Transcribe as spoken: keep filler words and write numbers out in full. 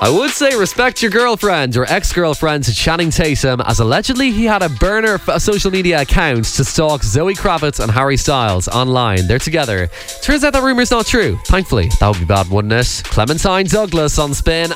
I would say respect your girlfriend or ex-girlfriend to Channing Tatum, as allegedly he had a burner f- social media account to stalk Zoe Kravitz and Harry Styles online. They're together. Turns out that rumour's not true. Thankfully, that would be bad, wouldn't it? Clementine Douglas on Spin.